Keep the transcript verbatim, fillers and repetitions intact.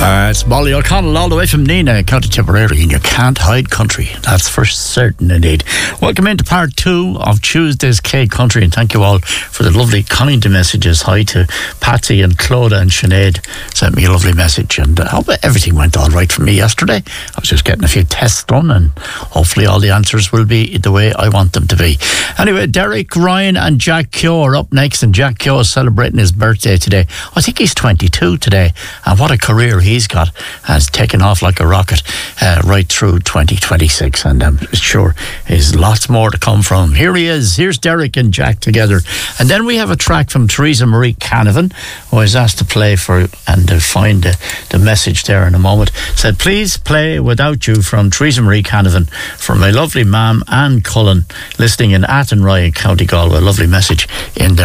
Uh, it's Molly O'Connell all the way from Nina, County Tipperary, and you can't hide country. That's for certain indeed. Welcome into part two of Tuesday's K Country, and thank you all for the lovely kind messages. Hi to Patsy and Clodagh and Sinead, sent me a lovely message, and I uh, hope everything went all right for me yesterday. I was just getting a few tests done, and hopefully all the answers will be the way I want them to be. Anyway, Derek, Ryan and Jack Keogh are up next, and Jack Keogh is celebrating his birthday today. I think he's twenty-two today, and what a career he's got, has taken off like a rocket uh, right through twenty twenty-six, and I'm sure there's lots more to come from him. Here he is. Here's Derek and Jack together, and then we have a track from Theresa Marie Canavan, who I was asked to play for and to find the, the message there in a moment. Said, please play Without You from Theresa Marie Canavan for my lovely mam Anne Cullen, listening in Athenry in County Galway. Lovely message in there.